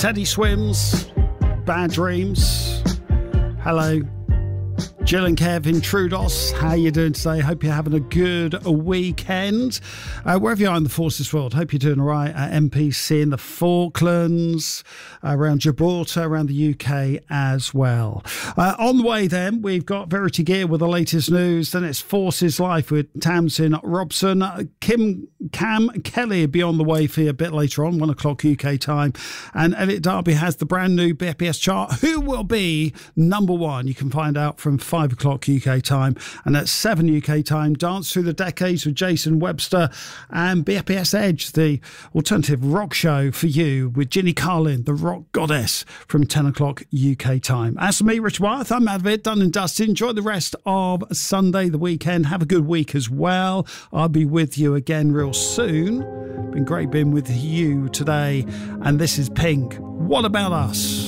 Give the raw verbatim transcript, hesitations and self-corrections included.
Teddy Swims, Bad Dreams. Hello. Jill and Kev in Trudos, how you doing today? Hope you're having a good weekend. Uh, wherever you are in the Forces world, hope you're doing all right. At M P C in the Falklands, around Gibraltar, around the U K as well. Uh, on the way then, we've got Verity Gear with the latest news. Then it's Forces Life with Tamsin Robson. Uh, Kim Cam Kelly will be on the way for you a bit later on, one o'clock U K time. And Elliot Darby has the brand new B F B S chart. Who will be number one? You can find out from five o'clock U K time, and at seven U K time, Dance Through the Decades with Jason Webster and B F B S Edge, the alternative rock show for you with Ginny Carlin, the rock goddess, from ten o'clock U K time. As for me, Rich Wyeth, I'm out of it, done and dusted. Enjoy the rest of Sunday, the weekend. Have a good week as well. I'll be with you again real soon. Been great being with you today, and this is Pink. What About Us?